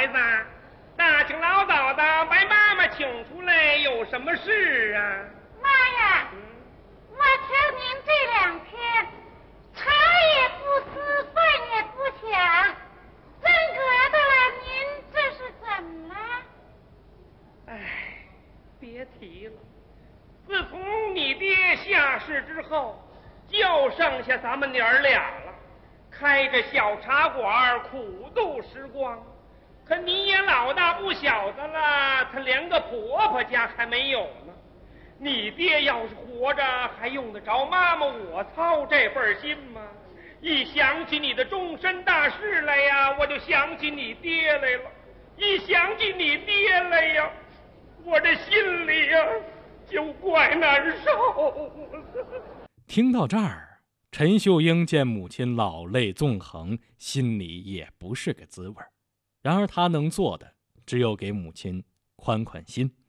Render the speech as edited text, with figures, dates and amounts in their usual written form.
孩子，大清老早的把妈妈请出来，有什么事啊？ 妈呀，我瞧您这2天茶也不思，饭也不想，真格的了，您这是怎么了？ 哎，别提了，自从你爹下世之后，就剩下咱们娘儿俩了，开着小茶馆苦度时光。可你也老大不小的了，他连个婆婆家还没有呢。你爹要是活着，还用得着妈妈我操这份心吗？一想起你的终身大事来呀，我就想起你爹来了；一想起你爹来呀，我这心里呀就怪难受。 听到这儿，陈秀英见母亲老泪纵横，心里也不是个滋味。然而她能做的，只有给母亲宽宽心。